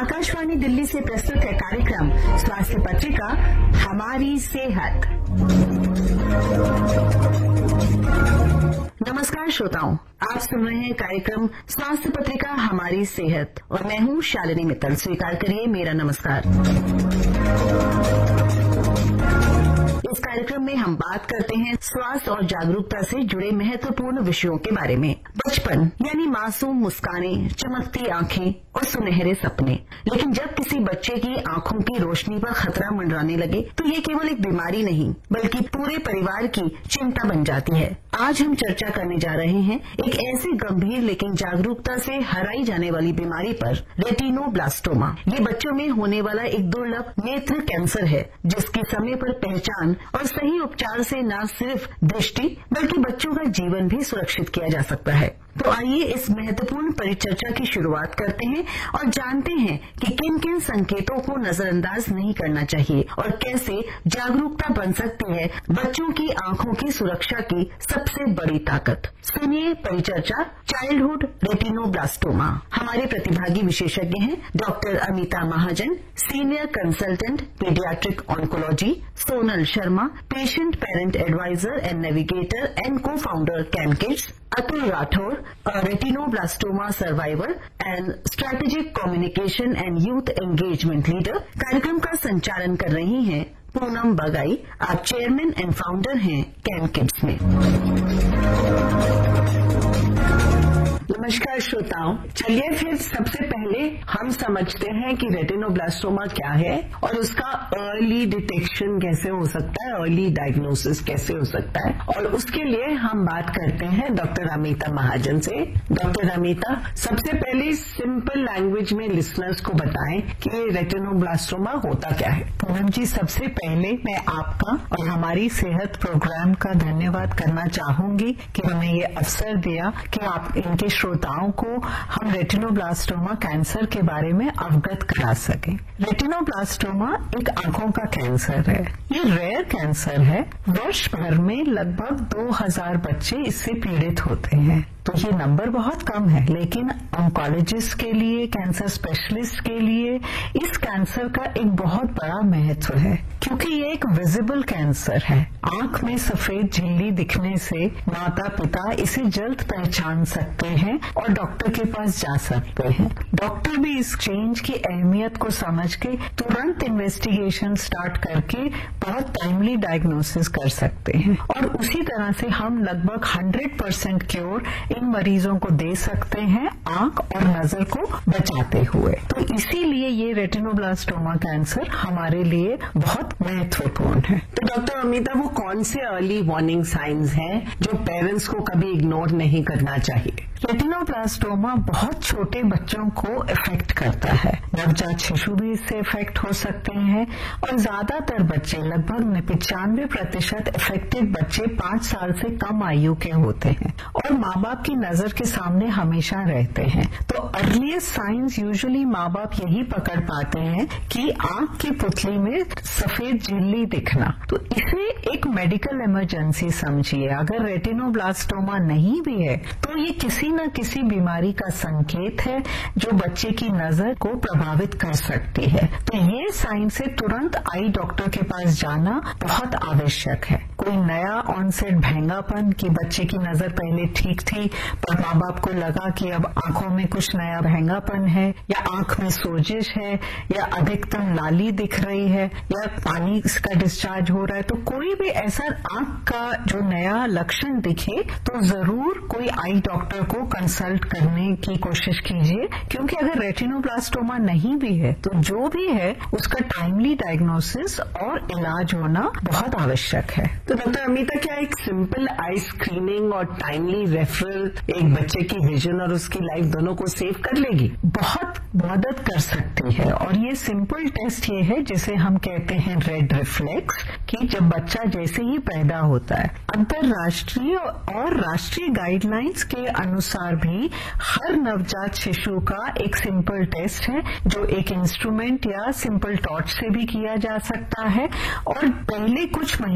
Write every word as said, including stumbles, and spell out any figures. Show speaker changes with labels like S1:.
S1: आकाशवाणी दिल्ली से प्रस्तुत है कार्यक्रम स्वास्थ्य पत्रिका हमारी सेहत। नमस्कार श्रोताओं, आप सुन रहे हैं कार्यक्रम स्वास्थ्य पत्रिका हमारी सेहत और मैं हूं शालिनी मित्तल। स्वीकार करिए मेरा नमस्कार। इस कार्यक्रम में हम बात करते हैं स्वास्थ्य और जागरूकता से जुड़े महत्वपूर्ण विषयों के बारे में। बचपन यानी मासूम मुस्कानें, चमकती आंखें और सुनहरे सपने। लेकिन जब किसी बच्चे की आंखों की रोशनी पर खतरा मंडराने लगे तो ये केवल एक बीमारी नहीं बल्कि पूरे परिवार की चिंता बन जाती है। आज हम चर्चा करने जा रहे हैं एक ऐसी गंभीर लेकिन जागरूकता से हराई जाने वाली बीमारी पर, रेटिनोब्लास्टोमा। ये बच्चों में होने वाला एक दुर्लभ नेत्र कैंसर है जिसकी समय पर पहचान और सही उपचार से न सिर्फ दृष्टि बल्कि बच्चों का जीवन भी सुरक्षित किया जा सकता है। तो आइए इस महत्वपूर्ण परिचर्चा की शुरुआत करते हैं और जानते हैं कि किन किन संकेतों को नजरअंदाज नहीं करना चाहिए और कैसे जागरूकता बन सकती है बच्चों की आंखों की सुरक्षा की सबसे बड़ी ताकत। सुनिए परिचर्चा चाइल्डहुड रेटिनोब्लास्टोमा। हमारे प्रतिभागी विशेषज्ञ हैं doctor Amita Mahajan, senior consultant paediatric oncology, Sonal Sharma, patient parent adviser and navigator and को founder कैनकिड्स, Atul Rathore, a retinoblastomma survivor and strategic communication and youth engagement leader। कार्यक्रम का संचालन कर रही हैं पूनम बगाई। आप चेयरमैन एंड फाउंडर हैं कैनकिड्स में। नमस्कार श्रोताओं, चलिए फिर सबसे पहले हम समझते हैं कि रेटिनोब्लास्टोमा क्या है और उसका अर्ली डिटेक्शन कैसे हो सकता है, अर्ली डायग्नोसिस कैसे हो सकता है। और उसके लिए हम बात करते हैं डॉक्टर अमिता महाजन से। डॉक्टर अमिता, सबसे पहले सिंपल लैंग्वेज में लिसनर्स को बताएं कि रेटिनोब्लास्टोमा होता क्या है।
S2: पूनम जी, सबसे पहले मैं आपका और हमारी सेहत प्रोग्राम का धन्यवाद करना चाहूंगी कि हमें ये अवसर दिया कि आप इनके श्रोताओं को हम रेटिनोब्लास्टोमा कैंसर के बारे में अवगत करा सकें। रेटिनोब्लास्टोमा एक आंखों का कैंसर है। ये रेयर कैंसर है। वर्ष भर में लगभग दो हज़ार बच्चे इससे पीड़ित होते हैं, तो ये नंबर बहुत कम है। लेकिन ऑन्कोलॉजिस्ट के लिए, कैंसर स्पेशलिस्ट के लिए इस कैंसर का एक बहुत बड़ा महत्व है क्योंकि ये एक विजिबल कैंसर है। आंख में सफेद झिल्ली दिखने से माता पिता इसे जल्द पहचान सकते हैं और डॉक्टर के पास जा सकते हैं। डॉक्टर भी इस चेंज की अहमियत को समझ के तुरंत इन्वेस्टिगेशन स्टार्ट करके बहुत टाइमली डायग्नोसिस कर सकते हैं और उसी तरह से हम लगभग हंड्रेड परसेंट क्योर इन मरीजों को दे सकते हैं आंख और नजर को बचाते हुए। तो इसीलिए ये रेटिनोब्लास्टोमा कैंसर हमारे लिए बहुत महत्वपूर्ण है।
S1: तो डॉक्टर अमिता, वो कौन से अर्ली वार्निंग साइंस हैं जो पेरेंट्स को कभी इग्नोर नहीं करना चाहिए?
S2: रेटिनोब्लास्टोमा बहुत छोटे बच्चों को इफेक्ट करता है। नवजात शिशु भी इससे इफेक्ट हो सकते हैं और ज्यादातर बच्चे, लगभग पिचानवे प्रतिशत इफेक्टेड बच्चे पांच साल से कम आयु के होते हैं और माँ बाप की नजर के सामने हमेशा रहते हैं। तो अर्लीस्ट साइंस यूजुअली माँ बाप यही पकड़ पाते हैं कि आंख की पुतली में सफेद झिल्ली दिखना। तो इसे एक मेडिकल इमरजेंसी समझिए। अगर रेटिनोब्लास्टोमा नहीं भी है तो ये किसी न किसी बीमारी का संकेत है जो बच्चे की नजर को प्रभावित कर सकती है। तो ये साइन से तुरंत आई डॉक्टर के पास जाना बहुत आवश्यक है। कोई नया ऑनसेट भैंगापन कि बच्चे की नजर पहले ठीक थी पर माँ बाप को लगा कि अब आंखों में कुछ नया भैंगापन है या आंख में सोजिश है या अधिकतम लाली दिख रही है या पानी का डिस्चार्ज हो रहा है, तो कोई भी ऐसा आंख का जो नया लक्षण दिखे तो जरूर कोई आई डॉक्टर को कंसल्ट करने की कोशिश कीजिए क्योंकि अगर रेटिनोब्लास्टोमा नहीं भी है तो जो भी है उसका टाइमली डायग्नोसिस और इलाज होना बहुत आवश्यक है।
S1: तो डॉक्टर अमिता, क्या एक सिंपल आई स्क्रीनिंग और टाइमली रेफरल एक बच्चे की विजन और उसकी लाइफ दोनों को सेव कर लेगी?
S2: बहुत मदद कर सकती है और ये सिंपल टेस्ट ये है जिसे हम कहते हैं रेड रिफ्लेक्स कि जब बच्चा जैसे ही पैदा होता है, अंतर्राष्ट्रीय और राष्ट्रीय गाइडलाइंस के अनुसार भी हर नवजात शिशु का एक सिंपल टेस्ट है जो एक इंस्ट्रूमेंट या सिंपल टॉर्च से भी किया जा सकता है और पहले कुछ